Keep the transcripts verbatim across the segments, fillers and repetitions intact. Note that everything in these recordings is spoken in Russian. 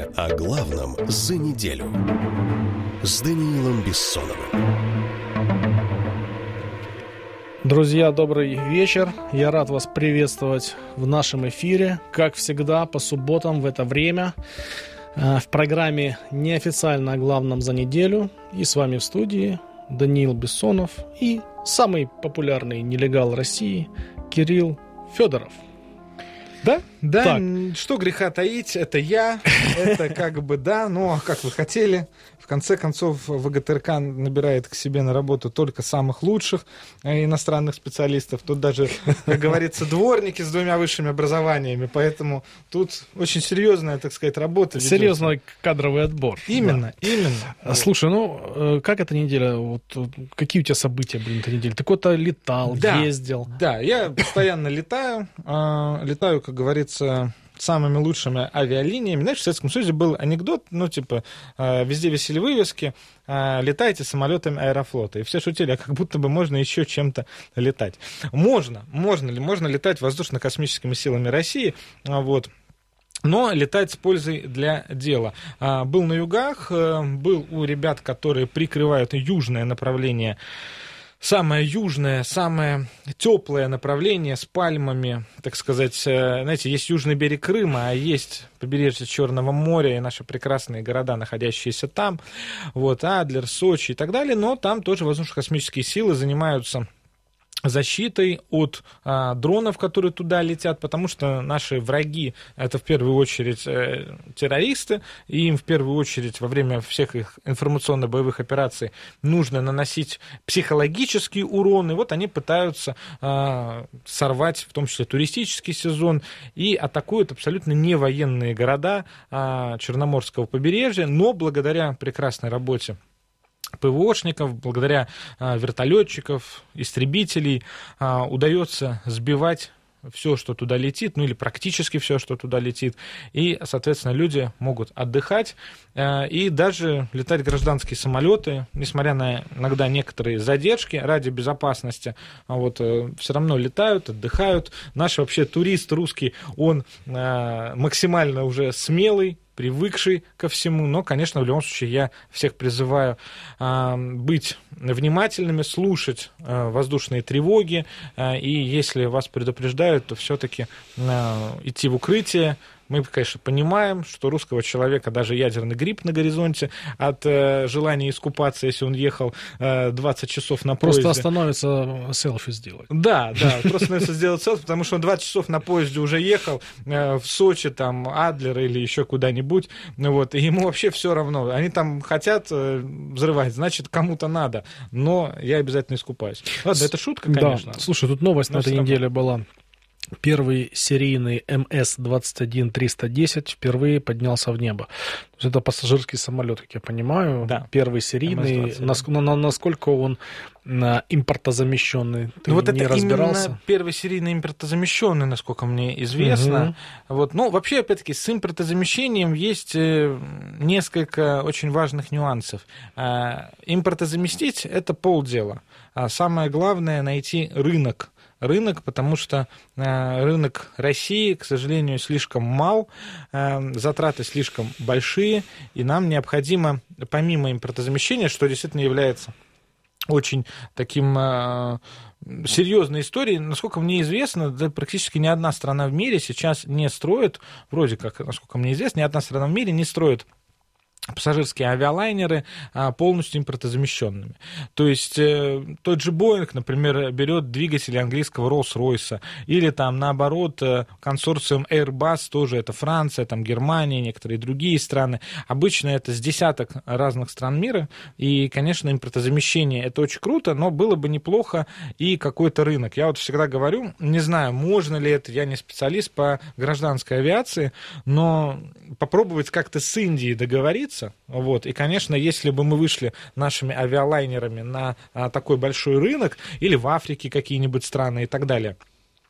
О главном за неделю с Даниилом Бессоновым. Друзья, добрый вечер. Я рад вас приветствовать в нашем эфире. Как всегда, по субботам в это время в программе «Неофициально о главном за неделю». И с вами в студии Даниил Бессонов и самый популярный нелегал России Кирилл Федоров. Да? Да, Так. Что греха таить, это я, это как бы да, но как вы хотели. В конце концов, ВГТРК набирает к себе на работу только самых лучших иностранных специалистов. Тут даже, как говорится, дворники с двумя высшими образованиями, поэтому тут очень серьезная, так сказать, работа. Серьезный ведется. кадровый отбор. Именно, Да. именно. Слушай, ну, как эта неделя, вот, какие у тебя события были на этой неделе? Ты куда-то летал, да, ездил? Да, я постоянно летаю, летаю, как говорится, самыми лучшими авиалиниями. Знаешь, в Советском Союзе был анекдот, ну, типа, везде висели вывески, летайте самолетами Аэрофлота. И все шутили, а как будто бы можно еще чем-то летать. Можно, можно ли? Можно летать воздушно-космическими силами России, вот. Но летать с пользой для дела. Был на югах, был у ребят, которые прикрывают южное направление, самое южное, самое теплое направление с пальмами, так сказать. Знаете, есть южный берег Крыма, а есть побережье Черного моря и наши прекрасные города, находящиеся там. Вот, Адлер, Сочи и так далее. Но там тоже воздушно-космические силы занимаются защитой от а, дронов, которые туда летят, потому что наши враги — это в первую очередь э, террористы, и им в первую очередь во время всех их информационно-боевых операций нужно наносить психологический урон, и вот они пытаются э, сорвать в том числе туристический сезон и атакуют абсолютно не военные города э, Черноморского побережья, но благодаря прекрасной работе ПВОшников, благодаря а, вертолетчиков, истребителей а, удается сбивать все, что туда летит, ну или практически все, что туда летит, и, соответственно, люди могут отдыхать а, и даже летать гражданские самолеты, несмотря на иногда некоторые задержки ради безопасности, а вот, а, все равно летают, отдыхают. Наш вообще турист русский, он а, максимально уже смелый, привыкший ко всему, но, конечно, в любом случае я всех призываю э, быть внимательными, слушать э, воздушные тревоги, э, и если вас предупреждают, то все-таки э, идти в укрытие. Мы, конечно, понимаем, что русского человека даже ядерный грипп на горизонте от э, желания искупаться, если он ехал э, двадцать часов на поезде. Просто остановится, селфи сделать. Да, да, просто остановится сделать селфи, потому что он двадцать часов на поезде уже ехал э, в Сочи, там, Адлер или еще куда-нибудь, вот, и ему вообще все равно. Они там хотят э, взрывать, значит, кому-то надо, но я обязательно искупаюсь. Ладно, это шутка, конечно. Да, слушай, тут новость на этой равно. неделе была. Первый серийный эм эс двадцать один триста десять впервые поднялся в небо. То есть это пассажирский самолет, как я понимаю. Да. Первый серийный. Нас, на, насколько он на, импортозамещенный? Ты ну, вот не это разбирался? Именно первый серийный импортозамещенный, насколько мне известно. Угу. Вот. Ну, вообще, опять-таки, с импортозамещением есть несколько очень важных нюансов. Импортозаместить — это полдела. А самое главное — найти рынок. Рынок, потому что э, рынок России, к сожалению, слишком мал, э, затраты слишком большие, и нам необходимо, помимо импортозамещения, что действительно является очень таким э, серьезной историей, насколько мне известно, да, практически ни одна страна в мире сейчас не строит, вроде как, насколько мне известно, ни одна страна в мире не строит пассажирские авиалайнеры полностью импортозамещенными. То есть э, тот же Боинг, например, берет двигатели английского Rolls-Royce, или там наоборот консорциум Airbus, тоже это Франция, там Германия, некоторые другие страны. Обычно это с десяток разных стран мира, и, конечно, импортозамещение — это очень круто, но было бы неплохо и какой-то рынок. Я вот всегда говорю, не знаю, можно ли это, я не специалист по гражданской авиации, но попробовать как-то с Индией договориться. Вот. И, конечно, если бы мы вышли нашими авиалайнерами на а, такой большой рынок, или в Африке какие-нибудь страны и так далее,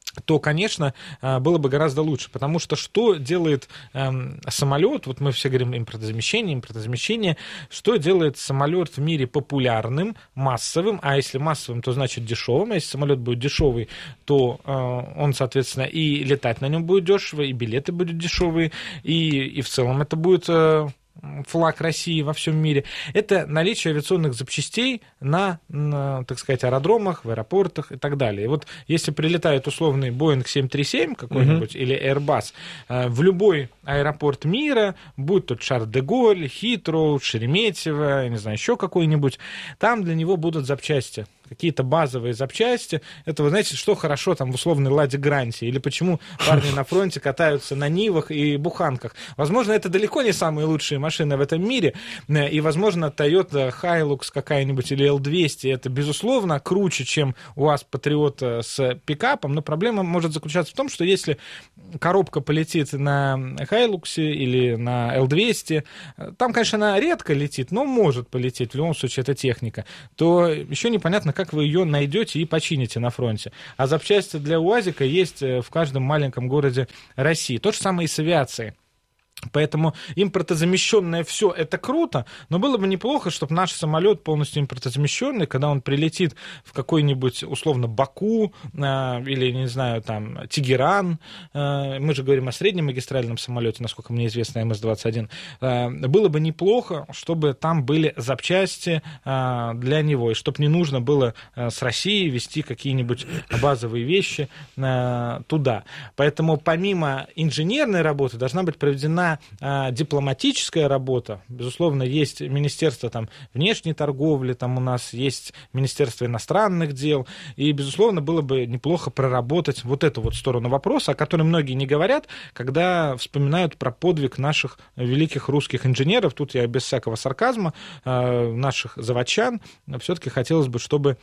то, конечно, было бы гораздо лучше. Потому что что делает эм, самолет, вот мы все говорим импортозамещение, импортозамещение, что делает самолет в мире популярным, массовым, а если массовым, то значит дешевым, а если самолет будет дешевый, то э, он, соответственно, и летать на нем будет дешево, и билеты будут дешевые, и, и в целом это будет... Э, флаг России во всем мире, это наличие авиационных запчастей на, на, так сказать, аэродромах, в аэропортах и так далее. И вот если прилетает условный Boeing семь три семь какой-нибудь mm-hmm. или Airbus э, в любой аэропорт мира, будь то Шарль-де-Голь, Хитроу, Шереметьево, я не знаю, еще какой-нибудь, там для него будут запчасти, какие-то базовые запчасти. Это, вы знаете, что хорошо там в условной Ладе Гранте, или почему парни на фронте катаются на Нивах и буханках. Возможно, это далеко не самые лучшие машины в этом мире, и, возможно, Toyota Hilux какая-нибудь или эл двести, это, безусловно, круче, чем у вас Patriot с пикапом, но проблема может заключаться в том, что если коробка полетит на Hilux или на эл двести, там, конечно, она редко летит, но может полететь, в любом случае, это техника, то еще непонятно, как вы ее найдете и почините на фронте. А запчасти для УАЗика есть в каждом маленьком городе России. То же самое и с авиацией. Поэтому импортозамещенное все это круто, но было бы неплохо, чтобы наш самолет полностью импортозамещенный, когда он прилетит в какой-нибудь условно Баку э, или, не знаю, там Тегеран, э, мы же говорим о среднемагистральном самолете, насколько мне известно, эм эс двадцать один, э, было бы неплохо, чтобы там были запчасти э, для него, и чтобы не нужно было э, с России везти какие-нибудь базовые вещи э, туда. Поэтому помимо инженерной работы должна быть проведена дипломатическая работа. Безусловно, есть Министерство там, внешней торговли, там у нас есть Министерство иностранных дел, и, безусловно, было бы неплохо проработать вот эту вот сторону вопроса, о которой многие не говорят, когда вспоминают про подвиг наших великих русских инженеров. Тут я без всякого сарказма, наших заводчан, все-таки хотелось бы, чтобы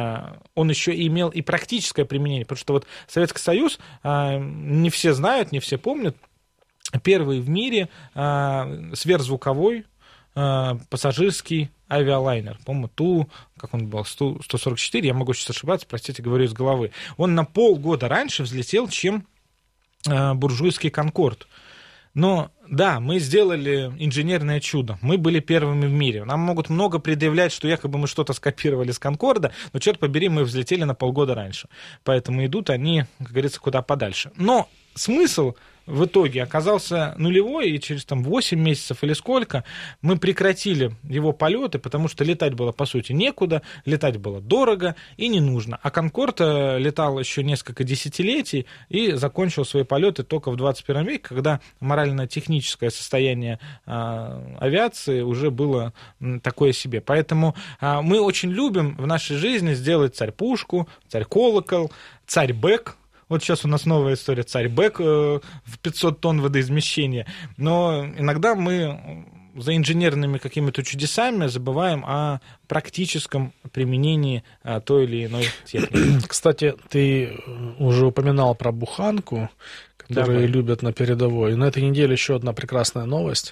он еще имел и практическое применение, потому что вот Советский Союз, не все знают, не все помнят, первый в мире э, сверхзвуковой э, пассажирский авиалайнер. По-моему, Ту, как он был, сто сорок четыре, я могу сейчас ошибаться, простите, говорю из головы. Он на полгода раньше взлетел, чем э, буржуйский Конкорд. Но да, мы сделали инженерное чудо. Мы были первыми в мире. Нам могут много предъявлять, что якобы мы что-то скопировали с Конкорда, но, черт побери, мы взлетели на полгода раньше. Поэтому идут они, как говорится, куда подальше. Но смысл в итоге оказался нулевой, и через там, восемь месяцев или сколько мы прекратили его полеты, потому что летать было, по сути, некуда, летать было дорого и не нужно. А Конкорд летал еще несколько десятилетий и закончил свои полеты только в двадцать первом веке, когда морально-техническое состояние а, авиации уже было такое себе. Поэтому а, мы очень любим в нашей жизни сделать царь-пушку, царь-колокол, царь-бэк. Вот сейчас у нас новая история, царь-бэк э, в пятьсот тонн водоизмещения. Но иногда мы за инженерными какими-то чудесами забываем о практическом применении а, той или иной техники. Кстати, ты уже упоминал про буханку, которую Давай. любят на передовой. И на этой неделе еще одна прекрасная новость.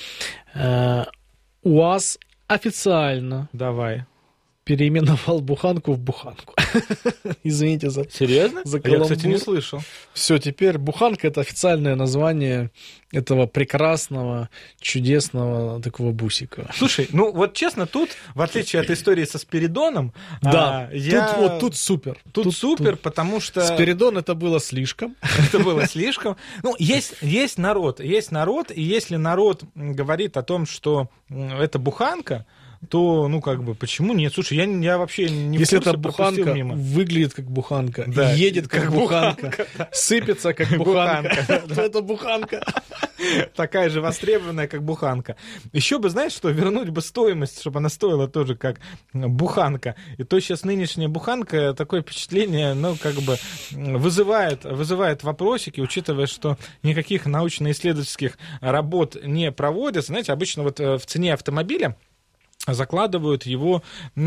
Э, УАЗ официально Давай. переименовал буханку в буханку. Извините за... Серьезно? За Я, кстати, не слышал. Все, теперь буханка — это официальное название этого прекрасного, чудесного такого бусика. Слушай, ну вот честно, тут, в отличие от истории со Спиридоном, да, а, я... тут, вот тут супер. Тут, тут супер, тут... потому что... Спиридон — это было слишком. Это было слишком. Ну, есть, есть народ, есть народ, и если народ говорит о том, что это буханка, то, ну, как бы, почему нет? Слушай, я, я вообще не Если в курсе, эта буханка мимо. выглядит как буханка, да, едет как, как буханка, буханка да. сыпется как буханка, то это буханка. Такая же востребованная, как буханка. Еще бы, знаешь что, вернуть бы стоимость, чтобы она стоила тоже как буханка. И то сейчас нынешняя буханка, такое впечатление, ну, как бы вызывает, вызывает вопросики, учитывая, что никаких научно-исследовательских работ не проводятся. Знаете, обычно вот в цене автомобиля закладывают его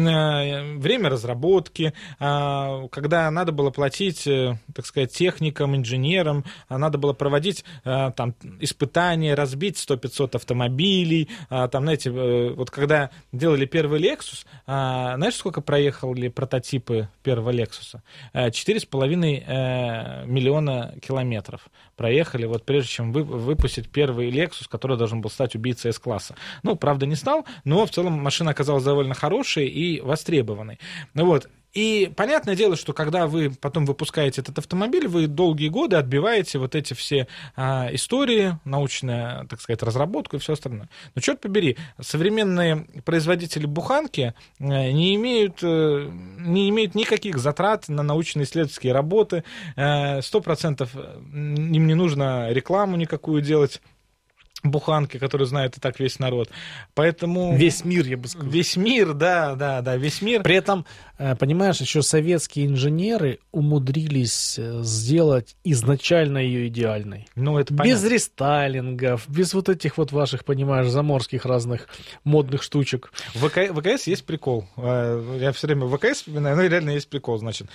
время разработки, когда надо было платить, так сказать, техникам, инженерам, надо было проводить там испытания, разбить сто-пятьсот автомобилей. Там, знаете, вот когда делали первый Lexus, знаешь, сколько проехали прототипы первого Lexus? Четыре с половиной миллиона километров проехали, вот прежде чем выпустить первый Lexus, который должен был стать убийцей С-класса. Ну, правда, не стал, но в целом машина оказалась довольно хорошей и востребованной. Ну вот. И понятное дело, что когда вы потом выпускаете этот автомобиль, вы долгие годы отбиваете вот эти все а, истории, научную, так сказать, разработку и все остальное. Но черт побери, современные производители буханки не имеют, не имеют никаких затрат на научно-исследовательские работы, сто процентов им не нужно рекламу никакую делать буханки, которую знает и так весь народ. Поэтому... Весь мир, я бы сказал. Весь мир, да, да, да, весь мир. При этом, понимаешь, еще советские инженеры умудрились сделать изначально ее идеальной. Ну, это без понятно. Рестайлингов, без вот этих вот ваших, понимаешь, заморских разных модных штучек. В ВК... ВКС есть прикол. Я все время ВКС вспоминаю, но реально есть прикол, значит.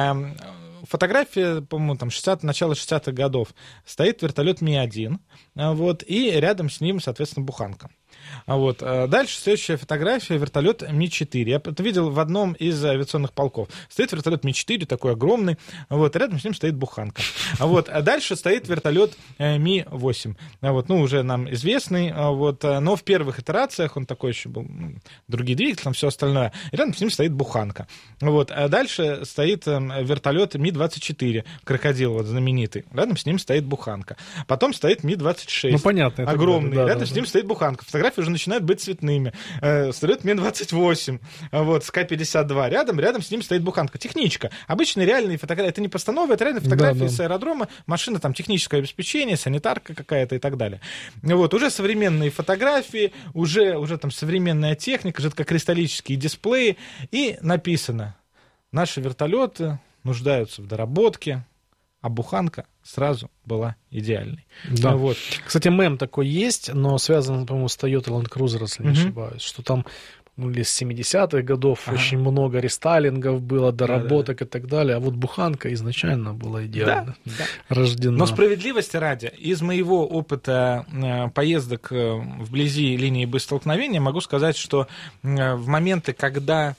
Фотография, по-моему, там шестидесятых, начало шестидесятых годов. Стоит вертолет Ми один, вот, и рядом с ним, соответственно, буханка. Вот. Дальше следующая фотография, вертолет Ми четыре. Я это видел в одном из авиационных полков. Стоит вертолет Ми четыре, такой огромный, вот, рядом с ним стоит буханка. Вот. А дальше стоит вертолет Ми восемь, вот, ну, уже нам известный, вот, но в первых итерациях он такой еще был, ну, другие двигатели, там все остальное. И рядом с ним стоит буханка. Вот. А дальше стоит вертолет Ми двадцать четыре, крокодил вот, знаменитый. Рядом с ним стоит буханка. Потом стоит Ми двадцать шесть. Ну, понятно. Огромный. Да, рядом да, с да. ним стоит буханка. Фотографии уже начинают быть цветными. Стоит Ми двадцать восемь, вот, с Ка пятьдесят два. Рядом, рядом с ним стоит буханка. Техничка. Обычные реальные фотографии. Это не постановы, это реальные фотографии да, да. с аэродрома. Машина, там, техническое обеспечение, санитарка какая-то и так далее. Вот, уже современные фотографии, уже, уже там современная техника, жидкокристаллические дисплеи. И написано: наши вертолеты нуждаются в доработке, а буханка сразу была идеальной. Да. Вот. Кстати, мем такой есть, но связан, по-моему, с Toyota Land Cruiser, если не mm-hmm. ошибаюсь, что там или с семидесятых годов ага. очень много рестайлингов было, доработок да, да. и так далее, а вот буханка изначально была идеально да, да. рождена. Но справедливости ради, из моего опыта поездок вблизи линии боестолкновения могу сказать, что в моменты, когда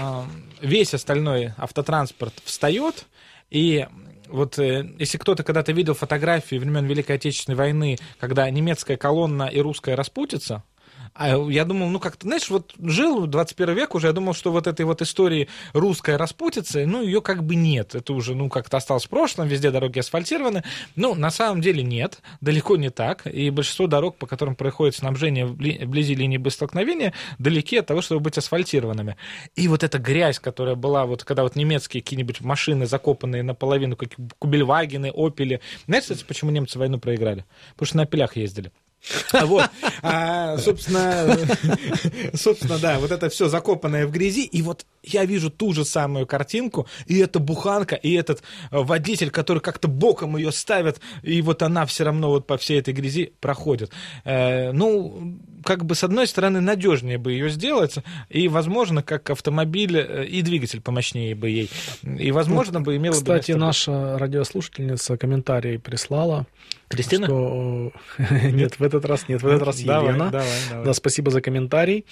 весь остальной автотранспорт встает, и вот если кто-то когда-то видел фотографии времен Великой Отечественной войны, когда немецкая колонна и русская распутится, я думал, ну как-то, знаешь, вот жил в двадцать первый век уже, я думал, что вот этой вот истории русская распутица, ну ее как бы нет, это уже, ну как-то осталось в прошлом, везде дороги асфальтированы, ну на самом деле нет, далеко не так, и большинство дорог, по которым проходит снабжение вблизи линии боестолкновения, далеки от того, чтобы быть асфальтированными. И вот эта грязь, которая была, вот когда вот немецкие какие-нибудь машины, закопанные наполовину, как Кубельвагены, Опели, знаете, кстати, почему немцы войну проиграли? Потому что на Опелях ездили. Вот, а, собственно, собственно, да, вот это все закопанное в грязи, и вот я вижу ту же самую картинку, и эта буханка, и этот водитель, который как-то боком ее ставит, и вот она все равно вот по всей этой грязи проходит. Э, ну, как бы с одной стороны надежнее бы ее сделать, и, возможно, как автомобиль и двигатель помощнее бы ей, и, возможно, бы имело бы... Кстати, наша радиослушательница комментарий прислала. Кристина? Что... Нет, в этот раз нет, в этот раз давай, Елена. Давай, давай. Да, спасибо за комментарий.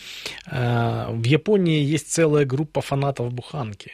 В Японии есть целая группа фанатов буханки.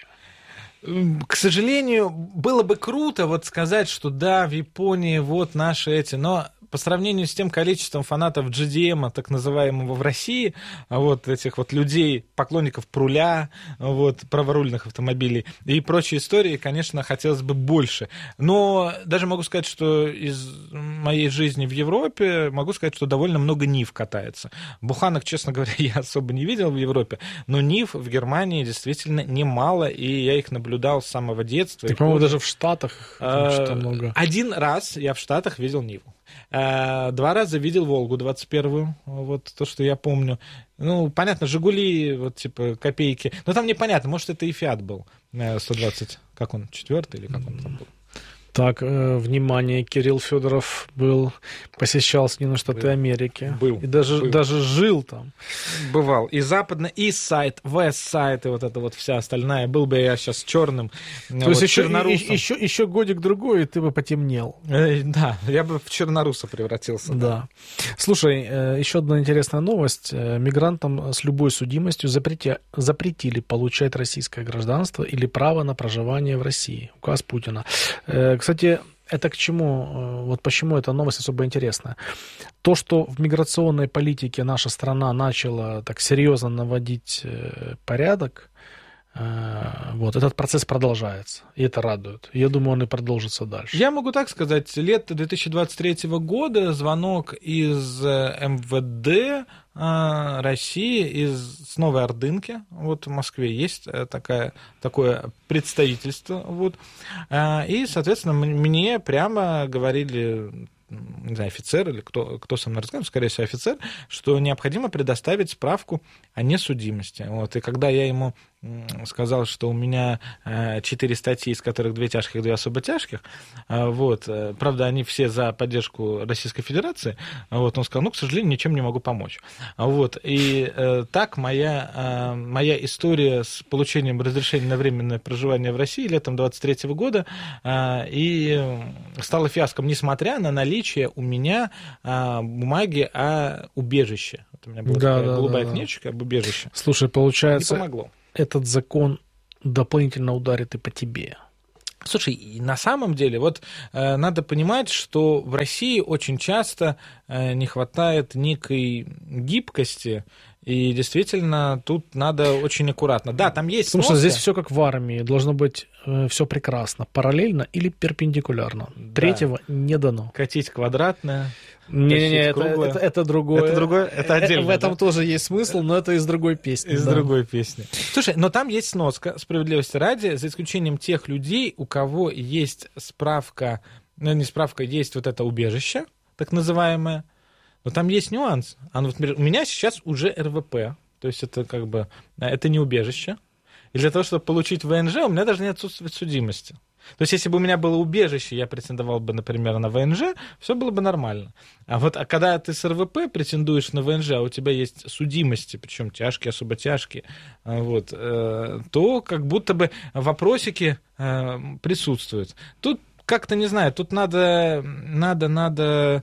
К сожалению, было бы круто вот сказать, что да, в Японии вот наши эти, но по сравнению с тем количеством фанатов джи ди эм, так называемого в России, вот этих вот людей, поклонников Пруля, вот, праворульных автомобилей и прочие истории, конечно, хотелось бы больше. Но даже могу сказать, что из моей жизни в Европе, могу сказать, что довольно много Нив катается. Буханок, честно говоря, я особо не видел в Европе, но Нив в Германии действительно немало, и я их наблюдал с самого детства. Так, по-моему, даже в Штатах что много. Один раз я в Штатах видел Ниву. Два раза видел Волгу двадцать первую, вот то, что я помню. Ну, понятно, Жигули, вот типа копейки. Но там непонятно, может, это и Фиат был сто двадцать, как он, четвертый или как он там был? Так, э, внимание, Кирилл Федоров был, посещал Соединенные Штаты был. Америки. Был. И даже, был. даже жил там. Бывал. И западный, и сайт, вест-сайт, и вот это вот вся остальная. Был бы я сейчас черным. То вот есть еще, чернорусом. еще, еще годик-другой, и ты бы потемнел. Э, да, я бы в черноруса превратился. Да. да. Слушай, э, еще одна интересная новость. Мигрантам с любой судимостью запрети, запретили получать российское гражданство или право на проживание в России. Указ Путина. Э, Кстати, это к чему? Вот почему эта новость особо интересная. То, что в миграционной политике наша страна начала так серьезно наводить порядок, вот, этот процесс продолжается, и это радует. Я думаю, он и продолжится дальше. Я могу так сказать, лето две тысячи двадцать третьего года звонок из эм вэ дэ России, из с Новой Ордынки, вот в Москве есть такая, такое представительство, вот, и, соответственно, мне прямо говорили, не знаю, офицер или кто, кто со мной разговаривал, скорее всего, офицер, что необходимо предоставить справку о несудимости. Вот. И когда я ему сказал, что у меня четыре статьи, из которых две тяжких, две особо тяжких, вот, правда, они все за поддержку Российской Федерации, вот, он сказал, ну, к сожалению, ничем не могу помочь. Вот. И так моя, моя история с получением разрешения на временное проживание в России летом двадцать третьего года и стала фиаском, несмотря на наличие у меня бумаги о убежище. Вот у меня была да, такая да, голубая да, книжечка об убежище. Слушай, получается, не помогло. Этот закон дополнительно ударит и по тебе. Слушай, на самом деле, вот э, надо понимать, что в России очень часто э, не хватает некой гибкости, и действительно тут надо очень аккуратно. Да, там есть Потому сноска. что здесь все как в армии, должно быть э, все прекрасно, параллельно или перпендикулярно. Да. Третьего не дано. Катить квадратное. Не-не-не, это, это, это другое. Это другое, это отдельно. В этом да? тоже есть смысл, но это из другой песни. Из да. другой песни. Слушай, но там есть сноска, справедливости ради, за исключением тех людей, у кого есть справка, ну не справка, есть вот это убежище, так называемое, но там есть нюанс. Оно, например, у меня сейчас уже эр вэ пэ, то есть это как бы, это не убежище. И для того, чтобы получить вэ эн жэ, у меня даже не отсутствует судимости. То есть, если бы у меня было убежище, я претендовал бы, например, на вэ эн жэ, все было бы нормально. А вот а когда ты с эр вэ пэ претендуешь на вэ эн жэ, а у тебя есть судимости, причем тяжкие, особо тяжкие, вот, э, то как будто бы вопросики э, присутствуют. Тут как-то, не знаю, тут надо, надо, надо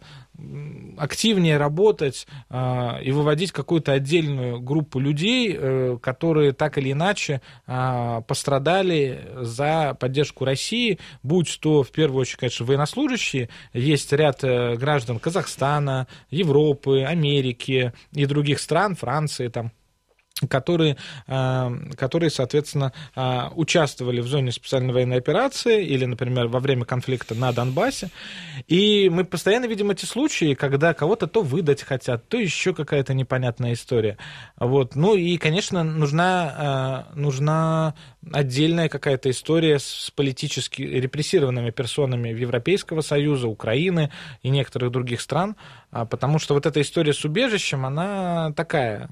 активнее работать э, и выводить какую-то отдельную группу людей, э, которые так или иначе э, пострадали за поддержку России, будь то, в первую очередь, конечно, военнослужащие, есть ряд э, граждан Казахстана, Европы, Америки и других стран, Франции, там, которые, которые, соответственно, участвовали в зоне специальной военной операции или, например, во время конфликта на Донбассе. И мы постоянно видим эти случаи, когда кого-то то выдать хотят, то еще какая-то непонятная история. Вот. Ну и, конечно, нужна, нужна отдельная какая-то история с политически репрессированными персонами Европейского Союза, Украины и некоторых других стран, потому что вот эта история с убежищем, она такая...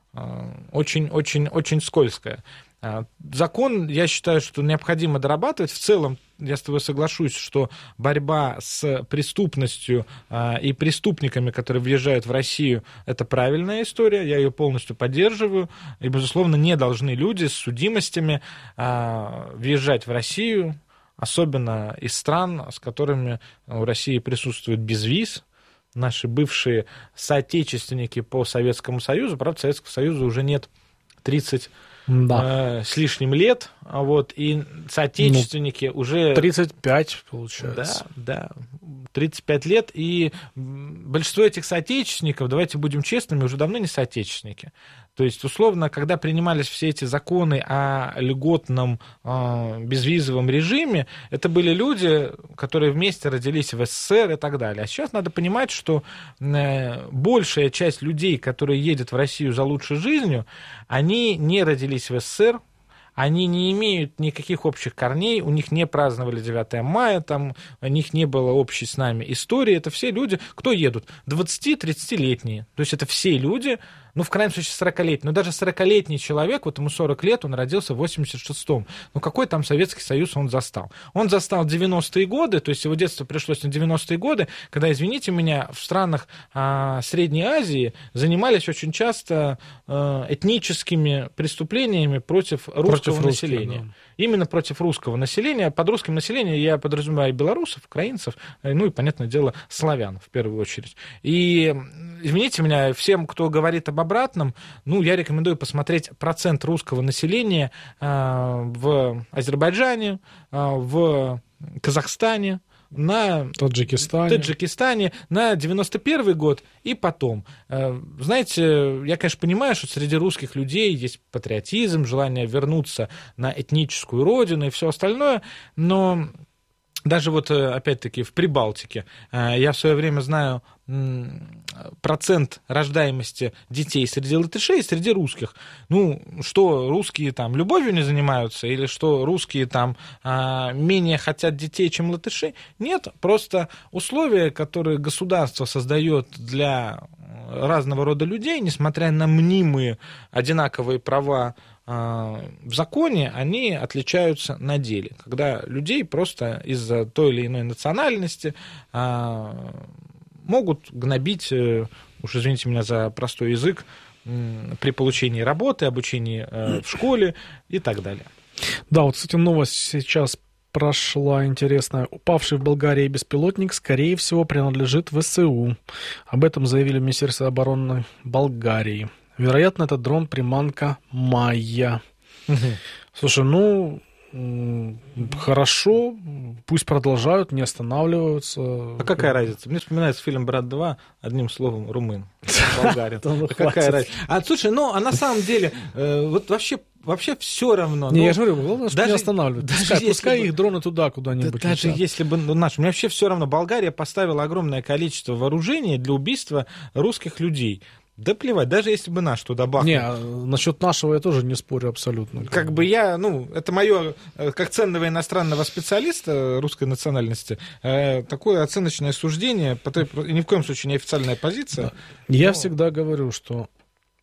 очень-очень-очень скользкая. Закон, я считаю, что необходимо дорабатывать. В целом, я с тобой соглашусь, что борьба с преступностью и преступниками, которые въезжают в Россию, это правильная история, я ее полностью поддерживаю. И, безусловно, не должны люди с судимостями въезжать в Россию, особенно из стран, с которыми у России присутствует безвиз. Наши бывшие соотечественники по Советскому Союзу, правда, Советского Союза уже нет тридцать да. э, с лишним лет, вот, и соотечественники ну, уже... тридцать пять, получается. Да, да, тридцать пять лет, и большинство этих соотечественников, давайте будем честными, уже давно не соотечественники. То есть, условно, когда принимались все эти законы о льготном э, безвизовом режиме, это были люди, которые вместе родились в эс эс эс эр и так далее. А сейчас надо понимать, что э, большая часть людей, которые едут в Россию за лучшей жизнью, они не родились в эс эс эс эр, они не имеют никаких общих корней, у них не праздновали девятое мая, там, у них не было общей с нами истории. Это все люди, кто едут? двадцати-тридцатилетние. То есть это все люди, ну, в крайнем случае, сорокалетний. Но даже сорокалетний человек, вот ему сорок лет, он родился в восемьдесят шестом. Ну, какой там Советский Союз он застал? Он застал девяностые годы, то есть его детство пришлось на девяностые годы, когда, извините меня, в странах а, Средней Азии занимались очень часто а, этническими преступлениями против русского против населения. Русских, да. Именно против русского населения. Под русским населением я подразумеваю белорусов, украинцев, ну и, понятное дело, славян в первую очередь. И, извините меня, всем, кто говорит об обратном, ну, я рекомендую посмотреть процент русского населения э, в Азербайджане, э, в Казахстане, на Таджикистане. Таджикистане на девяносто первый год и потом. Знаете, я, конечно, понимаю, что среди русских людей есть патриотизм, желание вернуться на этническую родину и все остальное, но даже вот, опять-таки, в Прибалтике я в свое время знаю процент рождаемости детей среди латышей и среди русских. Ну, что русские там любовью не занимаются, или что русские там а, менее хотят детей, чем латыши? Нет, просто условия, которые государство создает для разного рода людей, несмотря на мнимые одинаковые права а, в законе, они отличаются на деле. Когда людей просто из-за той или иной национальности а, могут гнобить, уж извините меня за простой язык, при получении работы, обучении в школе и так далее. Да, вот, кстати, новость сейчас прошла интересная. Упавший в Болгарии беспилотник, скорее всего, принадлежит ВСУ. Об этом заявили в Министерстве обороны Болгарии. Вероятно, это дрон-приманка «Майя». Угу. Слушай, ну... Хорошо, пусть продолжают, не останавливаются. А какая разница? Мне вспоминается фильм «Брат два», одним словом, румын, болгарин. Какая разница? А слушай, ну, а на самом деле, вот вообще Вообще все равно. Не, я же говорю, главное, что не останавливают. Пускай, пускай их дроны туда куда-нибудь. Даже если бы ну, наш, мне вообще все равно. Болгария поставила огромное количество вооружений для убийства русских людей. Да плевать, даже если бы наш туда бахнул. Не, насчет нашего я тоже не спорю абсолютно. Как бы я, ну, это мое, как ценного иностранного специалиста русской национальности, такое оценочное суждение, ни в коем случае не официальная позиция. Да. Я но... всегда говорю, что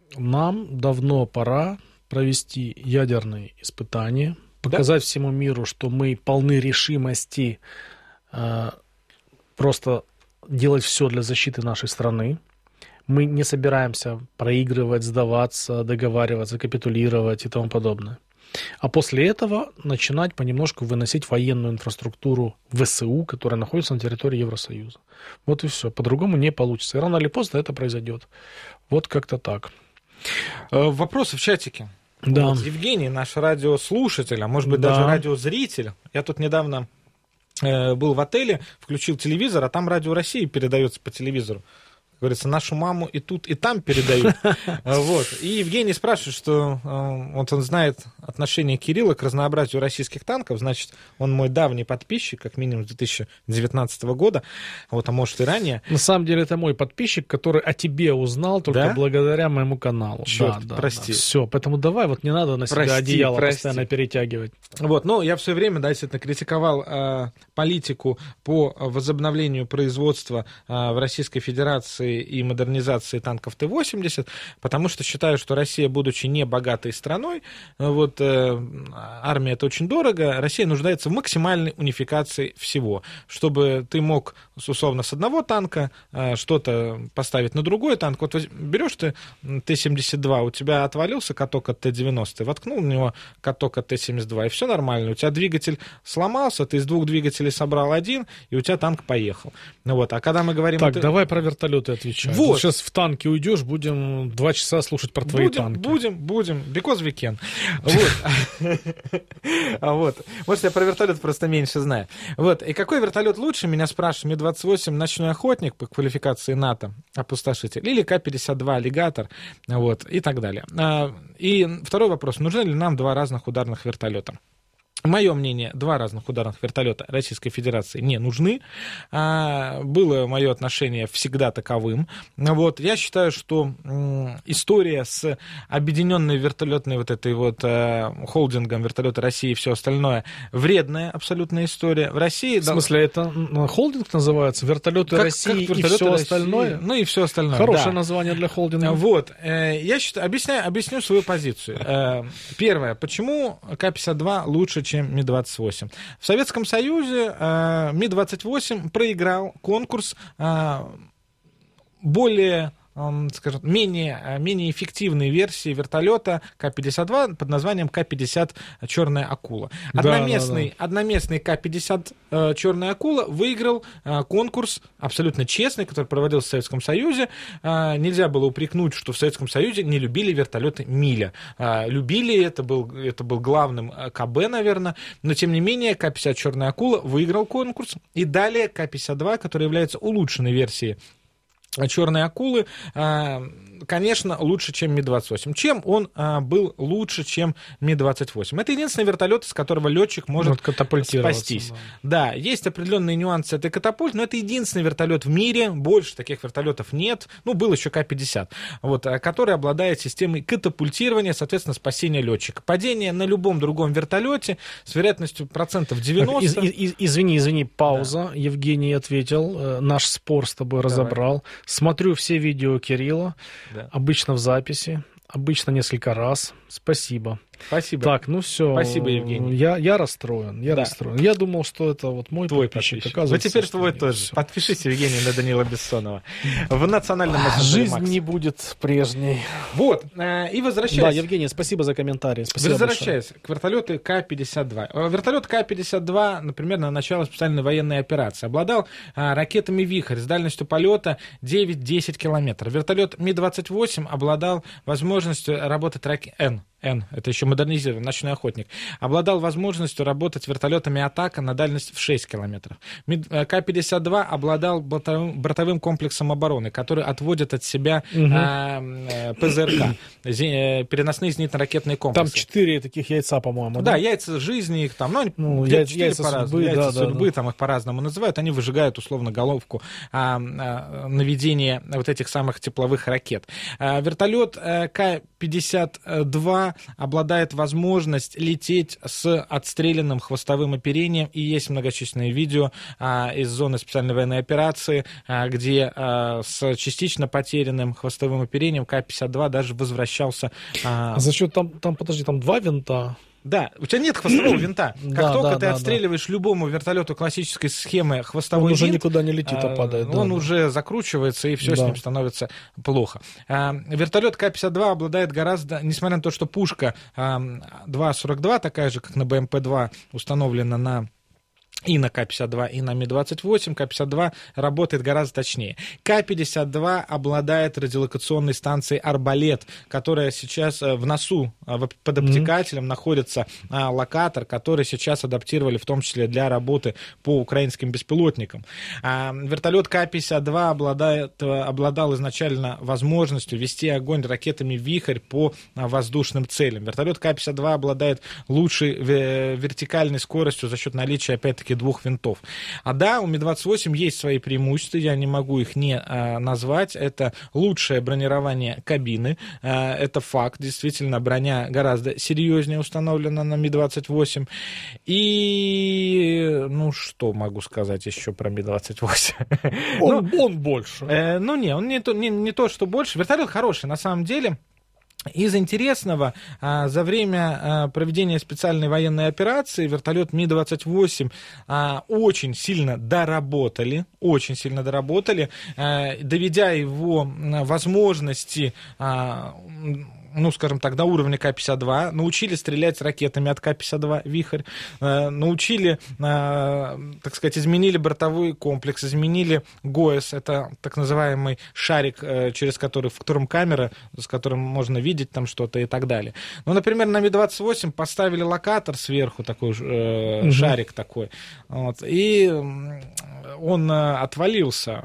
нам давно пора провести ядерные испытания, показать да? всему миру, что мы полны решимости э, просто делать все для защиты нашей страны. Мы не собираемся проигрывать, сдаваться, договариваться, капитулировать и тому подобное. А после этого начинать понемножку выносить военную инфраструктуру ВСУ, которая находится на территории Евросоюза. Вот и все. По-другому не получится. И рано или поздно это произойдет. Вот как-то так. Вопросы в чатике. Да. Вот, Евгений, наш радиослушатель, а может быть да. даже радиозритель. Я тут недавно э, был в отеле, включил телевизор, а там Радио России передается по телевизору. Как говорится, нашу маму и тут, и там передают. Вот. И Евгений спрашивает, что вот он знает отношение Кирилла к разнообразию российских танков, значит, он мой давний подписчик, как минимум с две тысячи девятнадцатого года, вот, а может и ранее. На самом деле это мой подписчик, который о тебе узнал только да? благодаря моему каналу. Черт, да, прости. Да. Все, поэтому давай, вот не надо на себя прости, одеяло прости. постоянно перетягивать. Вот, ну, я в свое время, да, действительно, критиковал э, политику по возобновлению производства э, в Российской Федерации и модернизации танков Т восемьдесят, потому что считаю, что Россия, будучи не богатой страной, вот, э, армия это очень дорого, Россия нуждается в максимальной унификации всего, чтобы ты мог, условно, с одного танка э, что-то поставить на другой танк. Вот берешь ты Т семьдесят два, у тебя отвалился каток от Т девяносто, воткнул в него каток от Т семьдесят два, и все нормально. У тебя двигатель сломался, ты из двух двигателей собрал один, и у тебя танк поехал. Ну, вот. А когда мы говорим... Так, это... давай про вертолеты отвечай. Вот. Сейчас в танке уйдешь, будем два часа слушать про твои будем, танки. Будем, будем, because we can. Вот. Может, я про вертолет просто меньше знаю. Вот. И какой вертолет лучше, меня спрашивают. Ми двадцать восемь «Ночной охотник» по квалификации НАТО, опустошитель, или К пятьдесят два «Аллигатор», вот, и так далее. И второй вопрос. Нужны ли нам два разных ударных вертолета? Мое мнение, два разных ударных вертолета Российской Федерации не нужны. А, было мое отношение всегда таковым. Вот, я считаю, что м, история с объединенной вертолетной вот этой вот а, холдингом вертолета России и все остальное вредная абсолютная история. В России... В смысле, это холдинг называется? Вертолеты как, России как и все России, остальное? Ну и все остальное, Хорошее да. название для холдинга. Вот, э, я считаю, объясняю, объясню свою позицию. Э, первое, почему Ка пятьдесят два лучше, чем Ми двадцать восемь? В Советском Союзе э, Ми двадцать восемь проиграл конкурс э, более... скажем, менее, менее эффективной версии вертолета Ка пятьдесят два под названием Ка пятьдесят «Черная акула». Одноместный, да, да, да. одноместный Ка пятьдесят «Черная акула» выиграл конкурс абсолютно честный, который проводился в Советском Союзе. Нельзя было упрекнуть, что в Советском Союзе не любили вертолеты Миля. Любили, это был, это был главным КБ, наверное, но тем не менее Ка пятьдесят «Черная акула» выиграл конкурс. И далее Ка пятьдесят два, который является улучшенной версией «Черной акулы», конечно, лучше, чем Ми двадцать восемь. Чем он был лучше, чем Ми двадцать восемь? Это единственный вертолет, с которого летчик может спастись. Да. да, есть определенные нюансы этой катапульты, но это единственный вертолет в мире, больше таких вертолетов нет. Ну, был еще Ка пятьдесят, вот, который обладает системой катапультирования, соответственно, спасения летчика. Падение на любом другом вертолете с вероятностью процентов девяносто. Из, из, извини, извини, пауза. Да. Евгений ответил, наш спор с тобой Давай. разобрал. Смотрю все видео Кирилла, да. обычно в записи, обычно несколько раз. Спасибо. Спасибо. Так, ну все. Спасибо, Евгений. Я, я расстроен. Я да. расстроен. Я думал, что это вот мой твой подписчик. подписчик. Вот теперь твой тоже. Все. Подпишись, Евгений, на Данила Бессонова. В национальном а, Жизнь Макс. не будет прежней. Вот. И возвращаясь. Да, Евгений, спасибо за комментарий. Спасибо возвращаясь большое. к вертолету Ка пятьдесят два. Вертолет Ка пятьдесят два, например, на начало специальной военной операции обладал а, ракетами «Вихрь» с дальностью полета девять-десять километров. Вертолет Ми двадцать восемь обладал возможностью работать ракетой Н. Н, это еще модернизированный ночной охотник, обладал возможностью работать вертолетами «Атака» на дальность в шесть километров. Ка пятьдесят два обладал бортовым, бортовым комплексом обороны, который отводит от себя угу. э, ПЗРК, переносные зенитно-ракетные комплексы. Там четыре таких яйца, по-моему. Да, да? яйца жизни, их там, ну, ну яйца, яйца судьбы, яйца да, судьбы да, да. там их по-разному называют, они выжигают, условно, головку а, а, наведения вот этих самых тепловых ракет. А, вертолет а, Ка пятьдесят два обладает возможность лететь с отстрелянным хвостовым оперением, и есть многочисленные видео а, из зоны специальной военной операции, а, где а, с частично потерянным хвостовым оперением Ка пятьдесят два даже возвращался. А... За счет там, там, подожди, там два винта. Да, у тебя нет хвостового винта. Как да, только да, ты да, отстреливаешь да. любому вертолету классической схемы хвостовой он винт, уже никуда не летит, а падает. Он да, уже да. закручивается, и все да. с ним становится плохо. А, вертолет Ка пятьдесят два обладает гораздо, несмотря на то, что пушка а, два сорок два, такая же, как на Бэ Эм Пэ два, установлена на и на Ка пятьдесят два, и на Ми двадцать восемь, Ка пятьдесят два работает гораздо точнее. Ка пятьдесят два обладает радиолокационной станцией «Арбалет», которая сейчас в носу под обтекателем mm-hmm. находится а, локатор, который сейчас адаптировали в том числе для работы по украинским беспилотникам. А, вертолет Ка пятьдесят два обладает, обладал изначально возможностью вести огонь ракетами «Вихрь» по а, воздушным целям. Вертолет Ка пятьдесят два обладает лучшей вертикальной скоростью за счет наличия, опять-таки, двух винтов. А да, у Ми двадцать восемь есть свои преимущества, я не могу их не а, назвать. Это лучшее бронирование кабины, а, это факт, действительно, броня гораздо серьезнее установлена на Ми двадцать восемь. И, ну, что могу сказать еще про Ми двадцать восемь? Он, ну, он больше. Э, ну, не, он не то, не, не то, что больше. Вертолет хороший, на самом деле. Из интересного, за время проведения специальной военной операции вертолет Ми двадцать восемь очень сильно доработали, очень сильно доработали, доведя его возможности, ну, скажем так, до уровня Ка пятьдесят два, научили стрелять ракетами от Ка пятьдесят два «Вихрь», э, научили, э, так сказать, изменили бортовой комплекс, изменили ГОЭС, это так называемый шарик, э, через который, в котором камера, с которым можно видеть там что-то и так далее. Ну, например, на Ми двадцать восемь поставили локатор сверху, такой э, угу. шарик такой, вот, и он э, отвалился.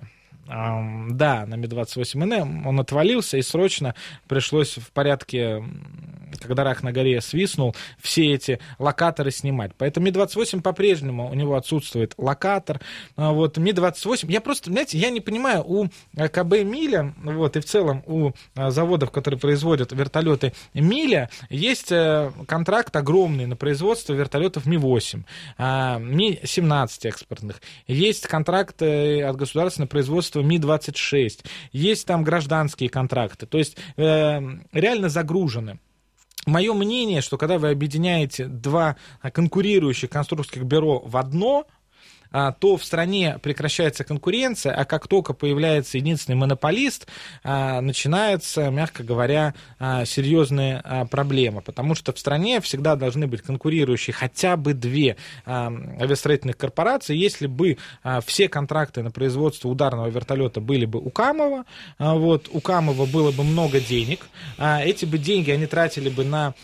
Да, на Ми двадцать восемь Эн он отвалился, и срочно пришлось в порядке когда рак на горе свистнул, все эти локаторы снимать. Поэтому Ми двадцать восемь по-прежнему у него отсутствует локатор. Вот, Ми двадцать восемь, я просто, знаете, я не понимаю, у КБ «Миля», вот, и в целом у заводов, которые производят вертолеты «Миля», есть контракт огромный на производство вертолетов Ми восемь, Ми семнадцать экспортных. Есть контракт от государства на производство Ми двадцать шесть. Есть там гражданские контракты. То есть реально загружены. Мое мнение, что когда вы объединяете два конкурирующих конструкторских бюро в одно, то в стране прекращается конкуренция, а как только появляется единственный монополист, начинается, мягко говоря, серьезная проблема, потому что в стране всегда должны быть конкурирующие хотя бы две авиастроительных корпорации. Если бы все контракты на производство ударного вертолета были бы у Камова, вот, у Камова было бы много денег, эти бы деньги они тратили бы на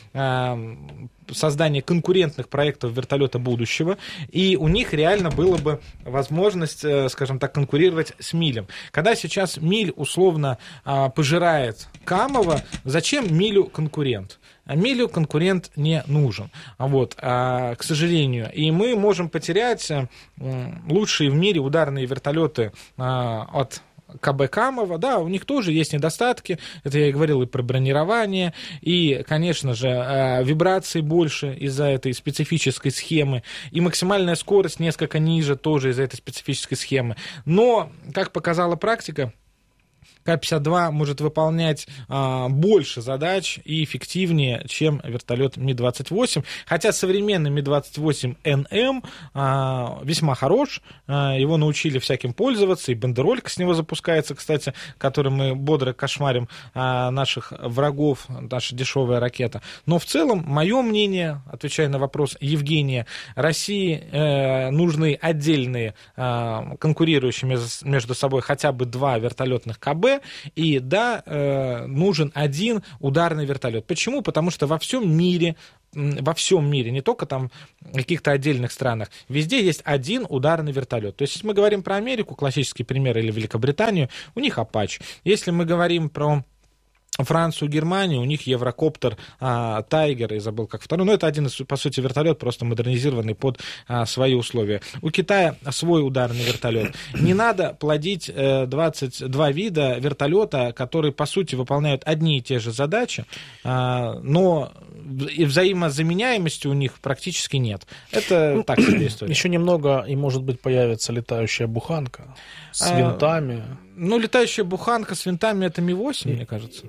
создание конкурентных проектов вертолета будущего, и у них реально была бы возможность, скажем так, конкурировать с Милем. Когда сейчас Миль условно пожирает Камова, зачем Милю конкурент? Милю конкурент не нужен, вот, к сожалению. И мы можем потерять лучшие в мире ударные вертолеты от КБ Камова, да, у них тоже есть недостатки, это я и говорил и про бронирование, и, конечно же, вибраций больше из-за этой специфической схемы, и максимальная скорость несколько ниже тоже из-за этой специфической схемы. Но, как показала практика, Ка пятьдесят два может выполнять а, больше задач и эффективнее, чем вертолет Ми двадцать восемь. Хотя современный Ми двадцать восемь эн эм а, весьма хорош, а, его научили всяким пользоваться, и бандеролька с него запускается, кстати, которой мы бодро кошмарим а, наших врагов, наша дешевая ракета. Но в целом, мое мнение, отвечая на вопрос Евгения, России э, нужны отдельные э, конкурирующие между, между собой хотя бы два вертолетных КБ, и да, э, нужен один ударный вертолет. Почему? Потому что во всем мире, во всем мире, не только там в каких-то отдельных странах, везде есть один ударный вертолет. То есть, если мы говорим про Америку, классический пример, или Великобританию, у них Apache. Если мы говорим про Францию, Германию, у них Еврокоптер, а, Тайгер, я забыл как второй, но это один из, по сути, вертолет, просто модернизированный под а, свои условия. У Китая свой ударный вертолет. Не надо плодить э, двадцать два вида вертолета, которые, по сути, выполняют одни и те же задачи, а, но и взаимозаменяемости у них практически нет. Это ну, так себе история. Еще немного, и, может быть, появится летающая буханка с винтами. А, ну, летающая буханка с винтами — это Ми восемь, мне кажется.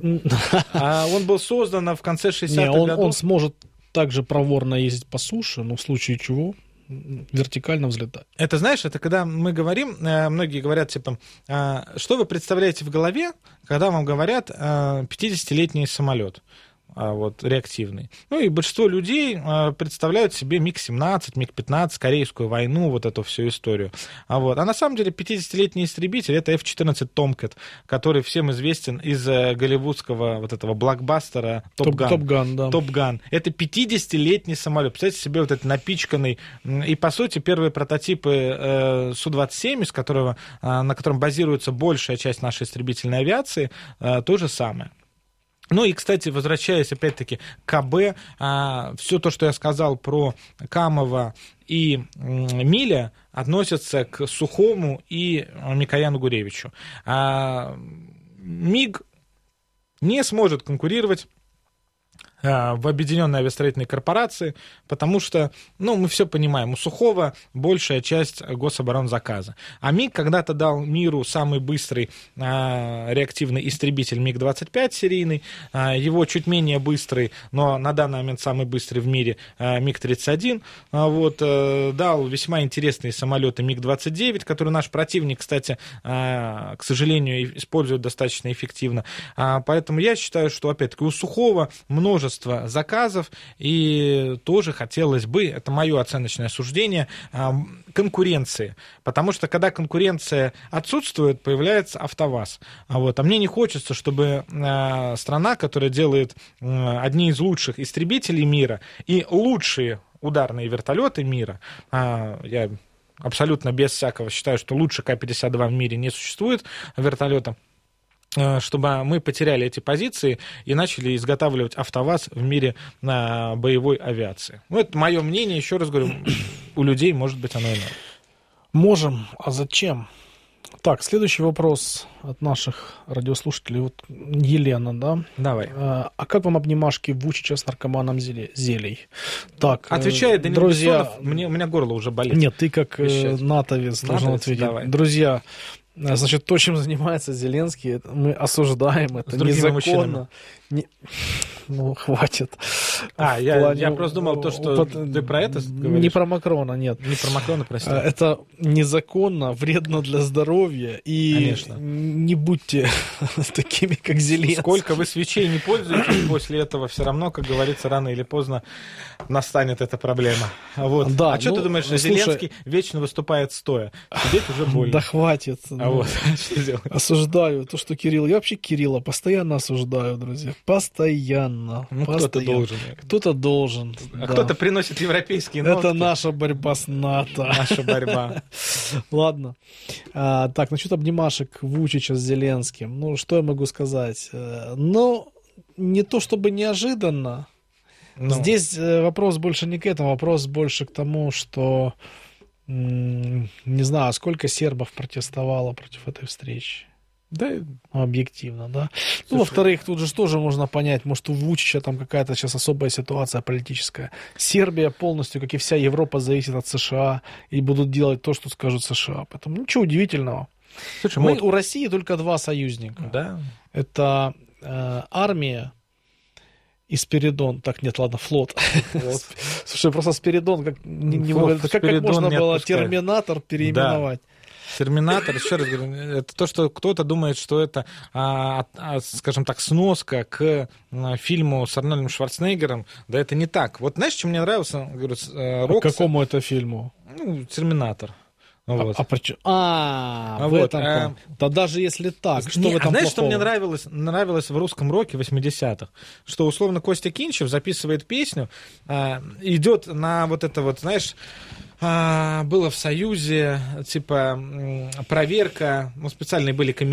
А он был создан в конце шестидесятых Не, он, годов. Он сможет также проворно ездить по суше, но в случае чего вертикально взлетать. Это, знаешь, это когда мы говорим, многие говорят, типа, что вы представляете в голове, когда вам говорят пятидесятилетний самолет. Вот, реактивный. Ну и большинство людей э, представляют себе Миг семнадцать, Миг пятнадцать, Корейскую войну, вот эту всю историю. А, вот. а на самом деле пятидесятилетний истребитель — это эф четырнадцать Tomcat, который всем известен из э, голливудского вот этого блокбастера Top Gun. Top Gun, да. Top Gun. Это пятидесятилетний самолет. Представьте себе вот этот напичканный. И, по сути, первые прототипы э, Су двадцать семь, из которого, э, на котором базируется большая часть нашей истребительной авиации, э, то же самое. Ну и, кстати, возвращаясь опять-таки к КБ, а, все то, что я сказал про Камова и Миля, относится к Сухому и Микояну Гуревичу. А, МиГ не сможет конкурировать в Объединенной авиастроительной корпорации, потому что, ну, мы все понимаем, у Сухого большая часть гособоронзаказа. А МиГ когда-то дал миру самый быстрый а, реактивный истребитель Миг двадцать пять серийный, а, его чуть менее быстрый, но на данный момент самый быстрый в мире а, Миг тридцать один, а, вот, а, дал весьма интересные самолеты Миг двадцать девять, которые наш противник, кстати, а, к сожалению, использует достаточно эффективно. А, поэтому я считаю, что, опять-таки, у Сухого множество заказов, и тоже хотелось бы, это мое оценочное суждение, конкуренции. Потому что, когда конкуренция отсутствует, появляется АвтоВАЗ. А, вот, а мне не хочется, чтобы страна, которая делает одни из лучших истребителей мира и лучшие ударные вертолеты мира, я абсолютно без всякого считаю, что лучше Ка пятьдесят два в мире не существует вертолета, чтобы мы потеряли эти позиции и начали изготавливать АвтоВАЗ в мире на боевой авиации. Ну, это мое мнение, еще раз говорю, у людей, может быть, оно иное. Можем, а зачем? Так, следующий вопрос от наших радиослушателей. Вот Елена, да? Давай. А, а как вам обнимашки Вучича с наркоманом зеле- зелий? Так, отвечает Даниил друзья, Бессонов, мне, у меня горло уже болит. Нет, ты как э, натовец, Натовец, должен ответить. давай. Друзья, значит, то, чем занимается Зеленский, это мы осуждаем, это С другими незаконно. мужчинами. Не... Ну, хватит. А, я, плане... я просто думал, то, что Под... ты про это говоришь. Не про Макрона, нет. Не про Макрона, прости. Это незаконно, вредно для здоровья, и Конечно. не будьте такими, как Зеленский. Сколько вы свечей не пользуетесь, после этого все равно, как говорится, рано или поздно настанет эта проблема. Вот. Да, а что ну, ты думаешь, что слушай... Зеленский вечно выступает стоя? Сидеть уже больно. Да хватит. А ну, вот что делать? Осуждаю то, что Кирилл... Я вообще Кирилла постоянно осуждаю, друзья. Постоянно. Ну, постоянно. кто-то должен. Кто-то должен. А да. кто-то приносит европейские нотки. Это наша борьба с НАТО. Наша борьба. Ладно. А, так, насчет обнимашек Вучича с Зеленским. Ну, что я могу сказать? Ну, не то чтобы неожиданно. Ну. Здесь вопрос больше не к этому, вопрос больше к тому, что м- не знаю, сколько сербов протестовало против этой встречи. Да, Объективно, да. Слушай, Ну, во-вторых, тут же тоже можно понять, может, у Вучича там какая-то сейчас особая ситуация политическая. Сербия полностью, как и вся Европа, зависит от США и будут делать то, что скажут США. Поэтому ничего удивительного. Слушай, Мы, вот, у России только два союзника. да. Это э, армия и Спиридон. Так, нет, ладно, флот. Вот. Слушай, просто Спиридон, как, не, не Флот, выглядит. как, как Спиридон можно не было отпускает. Терминатор переименовать? Терминатор, еще раз говорю, это то, что кто-то думает, что это, а, а, скажем так, сноска к а, фильму с Арнольдом Шварценеггером. Да это не так. Вот знаешь, что мне нравился? Говорю, А Рокси, к какому это фильму? ну, Терминатор. Вот. А, а, причем- а, А в вот, этом а- плане. Да даже если так, что Не, в этом а знаешь, что плохого? мне нравилось, нравилось в русском роке восьмидесятых? Что, условно, Костя Кинчев записывает песню, а, идет на вот это вот, знаешь, а, было в Союзе, типа, м, проверка, ну, специальные были комиссии,